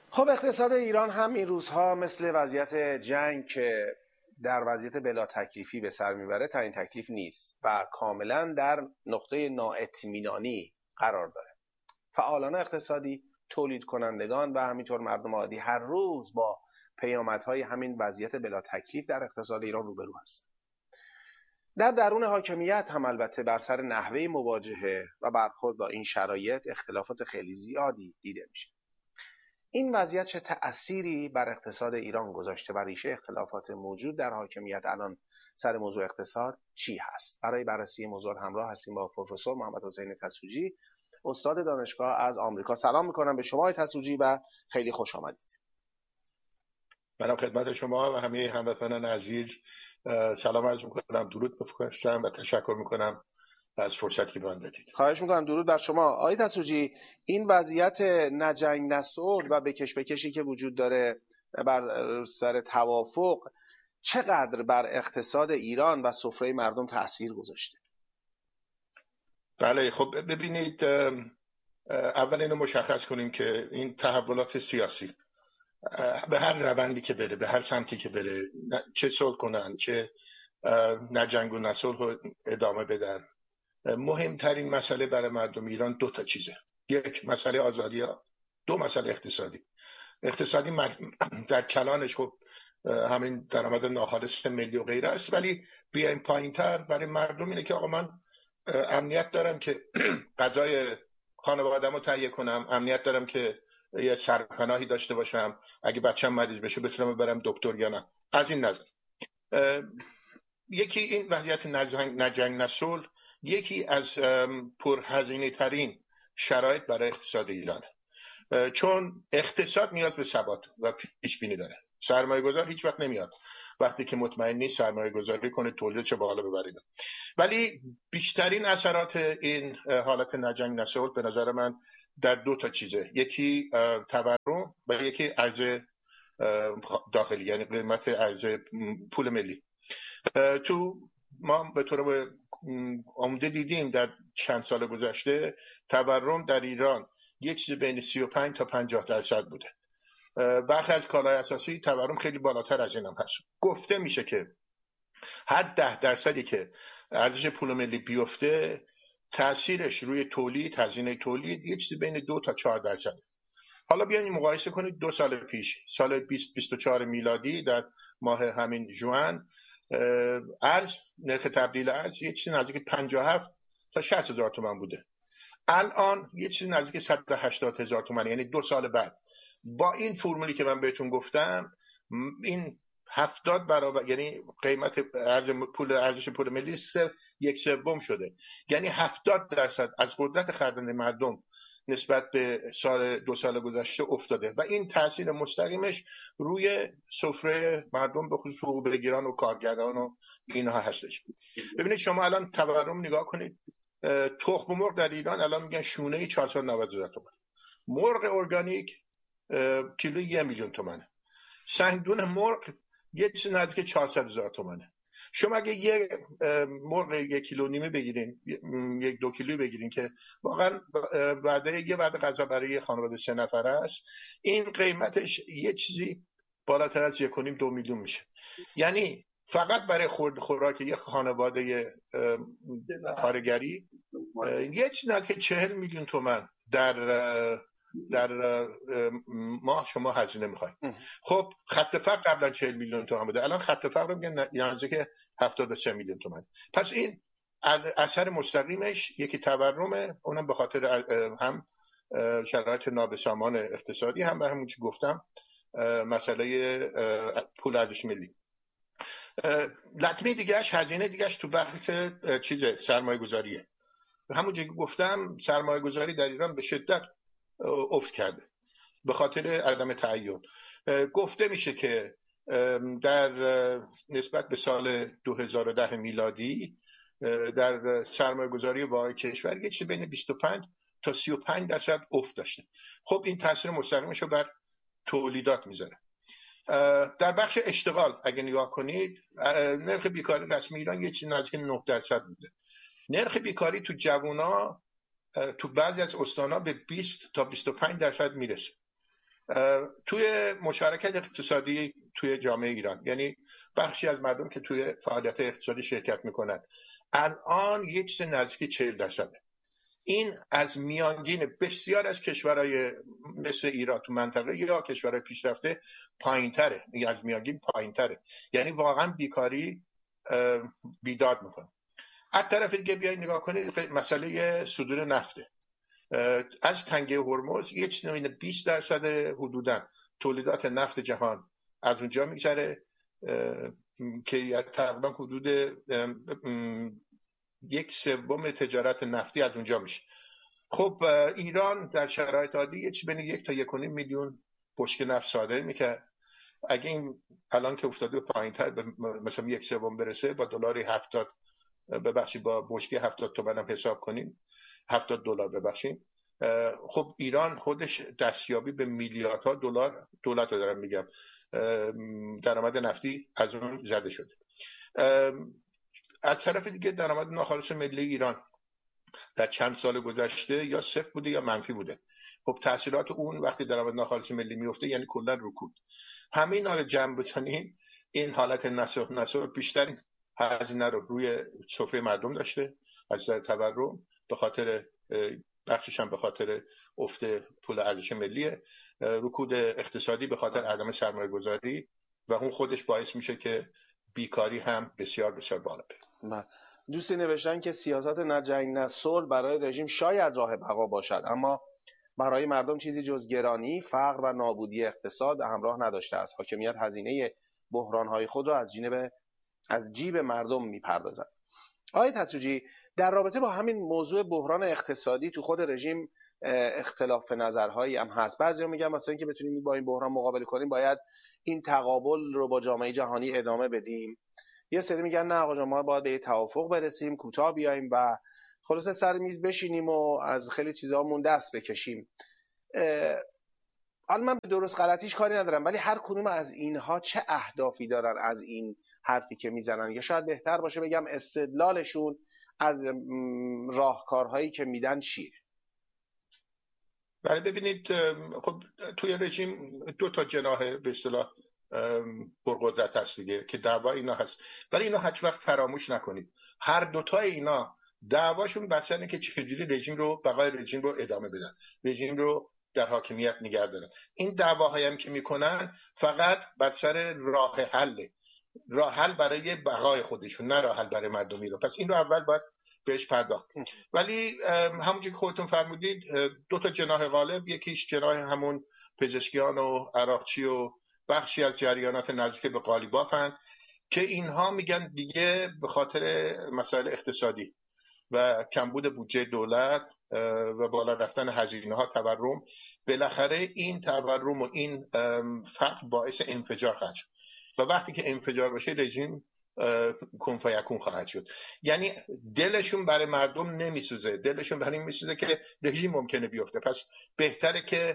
خب اقتصاد ایران هم این روزها مثل وضعیت جنگ که در وضعیت بلا تکلیفی به سر میبره تعیین تکلیف نیست و کاملا در نقطه نااطمینانی قرار داره. فعالان اقتصادی، تولید کنندگان و همینطور مردم عادی هر روز با پیامدهای همین وضعیت بلا تکلیف در اقتصاد ایران روبرو هستند. در درون حاکمیت هم البته بر سر نحوه مواجهه و برخورد با این شرایط اختلافات خیلی زیادی دیده میشه. این وضعیت چه تأثیری بر اقتصاد ایران گذاشته و ریشه اختلافات موجود در حاکمیت الان سر موضوع اقتصاد چی هست؟ برای بررسی موضوع همراه هستیم با پروفسور محمد حسین تسوجی، استاد دانشگاه از آمریکا. سلام میکنم به شما تسوجی و خیلی خوش آمدید. منم خدمت شما و همه هموطنان عزیز سلام عرض میکنم، درود بفرستم و تشکر میکنم از فرصتی که به من دادید. خواهش میکنم. درود بر شما. آقای تسوجی، این وضعیت نجنگ نصلح و بکش بکشی که وجود داره بر سر توافق چقدر بر اقتصاد ایران و سفره مردم تأثیر گذاشته؟ بله، خب ببینید، اول اینو مشخص کنیم که این تحولات سیاسی به هر روندی که بره، به هر سمتی که بره، چه صلح کنن چه نجنگ و نصلح ادامه بدن، مهمترین مسئله برای مردم ایران دو تا چیزه. یک، مسئله آزادی ها. دو، مسئله اقتصادی. اقتصادی در کلانش خب همین درآمد ناخالص ملی و غیره است، ولی بیایم پایین‌تر برای مردم اینه که آقا من امنیت دارم که غذای خانواده‌مو تهیه کنم، امنیت دارم که یه سرپناهی داشته باشم، اگه بچه‌م مریض بشه بتونم ببرم دکتر یا نه. از این نظر یکی این وضعیت نجنگ نصلح یکی از پرهزینه ترین شرایط برای اقتصاد ایرانه، چون اقتصاد نیاز به ثبات و پیش بینی داره. سرمایه گذار هیچ وقت نمیاد وقتی که مطمئن نیست سرمایه گذاری کنه تولید چه بالا ببرید. ولی بیشترین اثرات این حالت نجنگ نصلح به نظر من در دو تا چیزه. یکی تورم و یکی ارز داخلی، یعنی قیمت ارز پول ملی. تو ما به طور عمده دیدیم در چند سال گذشته تورم در ایران یک چیز بین 35 تا 50% بوده. برخی از کالای اساسی تورم خیلی بالاتر از این هم هست. گفته میشه که هر 10% که ارزش پول ملی بیفته تاثیرش روی تولید، هزینه تولید یک چیز بین 2 تا 4%. حالا بیاین مقایسه کنید 2 سال پیش، سال 2024 میلادی، در ماه همین ژوئن، ارز، نرخ تبدیل ارز یه چیز نزدیک 57 تا 60 هزار تومان بوده. الان یه چیز نزدیک 180 هزار تومان، یعنی 2 سال بعد با این فرمولی که من بهتون گفتم این 70 برابر، یعنی قیمت ارزش پول ملی 1/3 شده. یعنی 70% از قدرت خریدن مردم نسبت به 2 سال گذشته افتاده و این تاثیر مستقیمش روی سفره مردم به خصوص حقوق بگیران و کارگران و اینها هستش. ببینید شما الان تورم نگاه کنید، تخم مرغ در ایران الان میگن شونه 490 هزار تومان، مرغ ارگانیک کیلو 1 میلیون تومانه، سنگدون مرغ یه چیز نزدیک 400 هزار تومانه. شما اگه یه مرغ 1.5 کیلو بگیرین، 1-2 کیلویی بگیرین که واقعا یه وعده غذا برای یه خانواده 3 نفره است، این قیمتش یه چیزی بالاتر از 1.5-2 میلیون میشه. یعنی فقط برای خوراک یک خانواده کارگری یه چیز نزدیک 40 میلیون تومان در ماه شما هزینه میخواید. خب خط فقر قبلا 40 میلیون تومان بوده، الان خط فقر رو میگن نزدیک 73 میلیون تومان. پس این اثر مستقیمش یکی تورمه، اونم به خاطر هم شرایط نابسامان اقتصادی، هم به همون که گفتم مسئله پول ارزش ملی. لطمه دیگهش، هزینه دیگهش تو بحث سرمایه گذاریه. همونجوری که گفتم سرمایه گذاری در ایران به شدت افت کرده به خاطر عدم تعین. گفته میشه که در نسبت به سال 2010 میلادی در سرمایه گذاری واقعی کشور یه چیز بین 25 تا 35% افت داشته. خب این تاثیر مستقیمش رو بر تولیدات میذاره. در بخش اشتغال اگه نگاه کنید، نرخ بیکاری رسمی ایران یه چیز نزدیک 9% بوده. نرخ بیکاری تو جوونا تو بعضی از استان‌ها به 20 تا 25% میرسه. توی مشارکت اقتصادی توی جامعه ایران، یعنی بخشی از مردم که توی فعالیت اقتصادی شرکت میکنن الان یک چیز نزدیک 40%. این از میانگین بسیار از کشورهای مثل ایران تو منطقه یا کشورهای پیشرفته پایین‌تره، از میانگین پایین‌تره. یعنی واقعا بیکاری بیداد میکنه. از طرف دیگه بیاید نگاه کنید مسئله صدور نفته. از تنگه هرمز یه چیزی 20% حدوداً تولیدات نفت جهان از اونجا میگذره که تقریبا حدود 1/3 تجارت نفتی از اونجا میشه. خب ایران در شرایط عادی یه چیز بین 1 تا 1.5 میلیون بشکه نفت صادر میکرد. اگه این الان که افتاده پایین‌تر مثلا 1/3 برسه با دلاری 70 ببخشید با بشکه 70 تومن هم حساب کنیم، $70 ببخشید، خب ایران خودش دستیابی به میلیاردها دلار، دولت رو دارم میگم، درآمد نفتی از اون زده شده. از طرف دیگه درآمد ناخالص ملی ایران در چند سال گذشته یا صفر بوده یا منفی بوده. خب تاثیرات اون وقتی درآمد ناخالص ملی میفته یعنی کلا رکود. همه اینا رو جمع بزنیم این حالت نسو بیشتر هزینه رو روی سفره مردم داشته از نظر تورم، به خاطر بخشش هم به خاطر افت پول ارزش ملی، رکود اقتصادی به خاطر عدم سرمایه گذاری و اون خودش باعث میشه که بیکاری هم بسیار بسیار بالا بره. دوستی نوشتن که سیاست نه جنگ نه صلح برای رژیم شاید راه بقا باشد، اما برای مردم چیزی جز گرانی، فقر و نابودی اقتصاد همراه نداشته است. حاکمیت هزینه بحران‌های خود را از جیب مردم میپردازد. آقای تسوجی، در رابطه با همین موضوع بحران اقتصادی تو خود رژیم اختلاف نظرهایی هم هست. بعضیا میگن مثلا اینکه بتونیم با این بحران مقابله کنیم باید این تقابل رو با جامعه جهانی ادامه بدیم. یه سری میگن نه آقا جان، ما باید به توافق برسیم، کوتاه بیایم و خلاصه سر میز بشینیم و از خیلی چیزامون دست بکشیم. حالا من به درست غلطیش کاری ندارم، ولی هر کدوم از اینها چه اهدافی دارن از این حرفی که میزنن؟ یا شاید بهتر باشه بگم استدلالشون از راهکارهایی که میدن چیه؟ بله ببینید، خب توی رژیم 2 تا جناح به اصطلاح پرقدرت هست دیگه که دعوا اینا هست، ولی اینا هیچ وقت فراموش نکنید هر دوتای اینا دعواشون بحث اینه که چجوری رژیم رو، بقای رژیم رو ادامه بدن، رژیم رو در حاکمیت نگه دارن. این دعواهایی هم که میکنن فقط بر سر راه حل برای بقای خودشون، نه راه حل برای مردم ایران. پس این رو اول باید بهش پرداخت. ولی همونجوری که خودتون فرمودید 2 تا جناح غالب، یکیش جناح همون پزشکیان و عراقچی و بخشی از جریانات نزدیک به قالیبافن که اینها میگن دیگه به خاطر مسائل اقتصادی و کمبود بودجه دولت و بالا رفتن هزینه‌ها، تورم، بالاخره این تورم و این فقر باعث انفجار خواهد شد و وقتی که انفجار بشه رژیم کن فیکون خواهد شد. یعنی دلشون برای مردم نمیسوزه، دلشون برای این میسوزه که رژیم ممکنه بیفته، پس بهتره که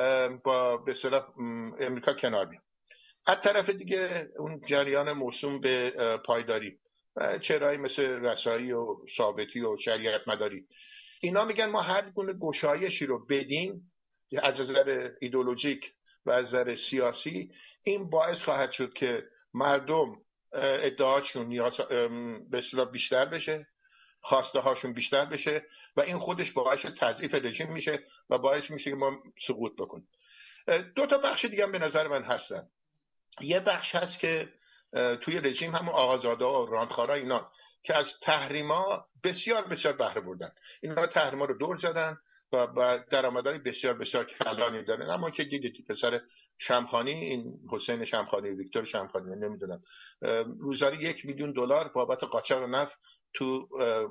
با به اصطلاح امریکا کنار بیان. از طرف دیگه اون جریان موسوم به پایداری، چهرهایی مثل رسایی و ثابتی و شریعت مداری، اینا میگن ما هر گونه گشایشی رو بدیم از نظر ایدئولوژیک و از نظر سیاسی، این باعث خواهد شد که مردم ادعاشون به اصطلاح بیشتر بشه، خواسته هاشون بیشتر بشه و این خودش باعث تضعیف رژیم میشه و باعث میشه که ما سقوط بکنیم. 2 تا بخش دیگه هم به نظر من هستن. یه بخش هست که توی رژیم همون آقازاده و راندخارا اینا که از تحریما بسیار بسیار بهره بردن، اینا تحریما رو دور زدن و درآمدهای بسیار بسیار کلانی دارن. اما که دیدید پسر شمخانی، این حسین شمخانی، ویکتور شمخانی، نمیدونم، روزانه $1 میلیون بابت قاچاق نفت تو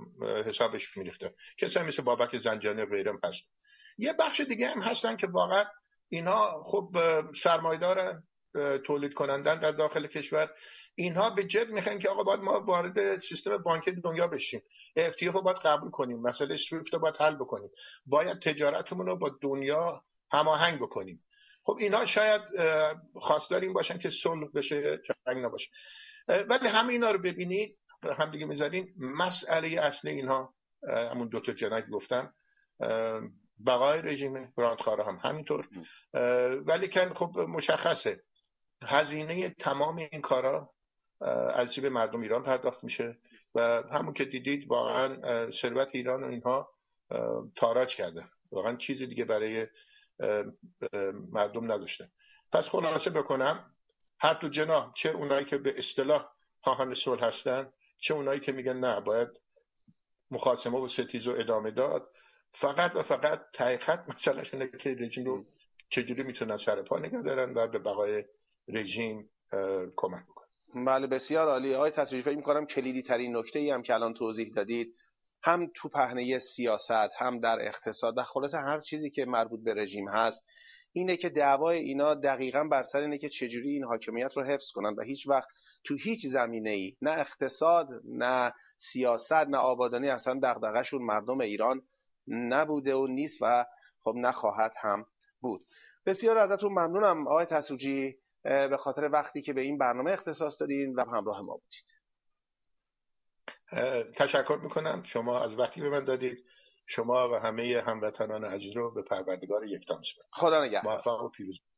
حسابش میریختن. کسایی مثل بابک زنجانی و غیره هم هست. یه بخش دیگه هم هستن که واقعا اینا خب سرمایه‌دارن، تولید کنندن در داخل کشور، اینها به جد میخوان که آقا باید ما وارد سیستم بانکی دنیا بشیم، FTF رو باید قبول کنیم، مسئله سویفت رو باید حل بکنیم، باید تجارتمون رو با دنیا هماهنگ بکنیم. خب اینها شاید خواستار این باشن که صلح بشه، جنگ نباشه. ولی همه اینا رو ببینید هم دیگه میذارین، مسئله اصلی اینها همون 2 تا جناح گفتم بقای رژیم، گراندخوارا هم همینطور. ولی که خب مشخصه هزینه تمام این کارا از جیب مردم ایران پرداخت میشه و همون که دیدید واقعا ثروت ایران و اینها تاراج کرده، واقعا چیزی دیگه برای مردم نداشته. پس خلاصه بکنم، هر دو جناح، چه اونایی که به اصطلاح خواهان صلح هستن، چه اونایی که میگن نه باید مخاصمه و ستیز و ادامه داد، فقط و فقط ته خط مسئله‌شونه که رژیم رو چجوری میتونن سر پا نگه دارن و به بقای رژیم کمک بکنن. بله بسیار عالی آقای تسریجی. فکر می‌کنم کلیدی ترین نکته‌ای هم که الان توضیح دادید، هم تو پهنه سیاست، هم در اقتصاد و خلاصه هر چیزی که مربوط به رژیم هست، اینه که دعوای اینا دقیقاً بر سر اینه که چجوری این حاکمیت رو حفظ کنن و هیچ وقت تو هیچ زمینه‌ای، نه اقتصاد، نه سیاست، نه آبادانی، اصلا دغدغه‌شون مردم ایران نبوده و نیست و خب نخواهد هم بود. بسیار ازتون ممنونم آقای تسریجی به خاطر وقتی که به این برنامه اختصاص دادین و همراه ما بودید. تشکر میکنم شما از وقتی به من دادید. شما و همه هموطنان عزیز رو به پروردگار یکتا میسپارم. خدا نگهدار. موفق و پیروز.